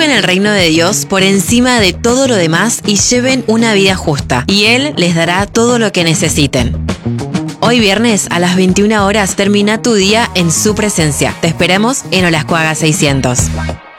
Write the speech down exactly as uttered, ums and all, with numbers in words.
Busquen el reino de Dios por encima de todo lo demás y lleven una vida justa, y Él les dará todo lo que necesiten. Hoy viernes a las veintiuna horas termina tu día en su presencia. Te esperamos en Olascuaga seiscientos.